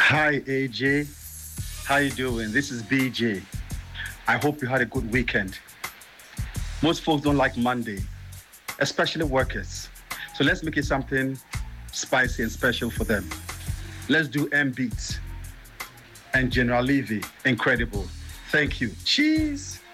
Hi AJ, how you doing? This is BJ. I hope you had a good weekend. Most folks don't like Monday, especially workers. So let's make it something spicy and special for them. Let's do M Beats and General Levy. Incredible. Thank you. Cheese.